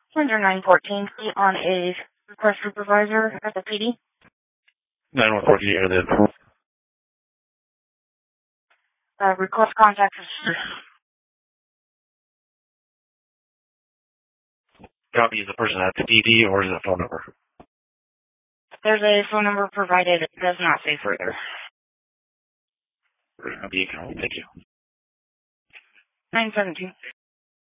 Center 914, on a request supervisor at the PD. 914, and then request contact officer. copy is the person at the PD, or is it a phone number? There's a phone number provided. It does not say further. Thank you. 917.